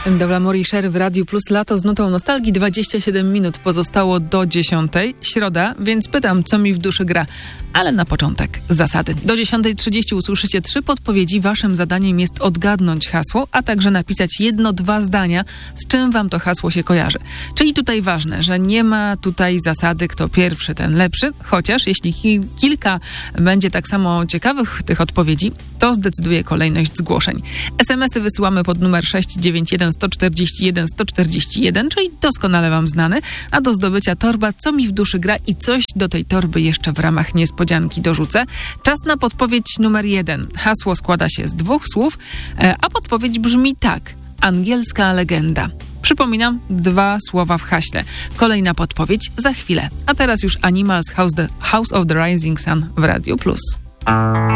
Dobra, Morisher w Radiu Plus, lato z nutą nostalgii, 27 minut pozostało do 10, środa, więc pytam, co mi w duszy gra. Ale na początek zasady. Do 10:30 usłyszycie 3 podpowiedzi. Waszym zadaniem jest odgadnąć hasło, a także napisać 1-2 zdania, z czym wam to hasło się kojarzy. Czyli tutaj ważne, że nie ma tutaj zasady, kto pierwszy, ten lepszy, chociaż jeśli kilka będzie tak samo ciekawych tych odpowiedzi, to zdecyduje kolejność zgłoszeń. SMS-y wysyłamy pod numer 691 141 141, czyli doskonale wam znany, a do zdobycia torba Co mi w duszy gra i coś do tej torby jeszcze w ramach niespodzianki dorzucę. Czas na podpowiedź numer 1. Hasło składa się z 2 słów, a podpowiedź brzmi tak. Angielska legenda. Przypominam, 2 słowa w haśle. Kolejna podpowiedź za chwilę. A teraz już Animals House of the Rising Sun w Radiu Plus.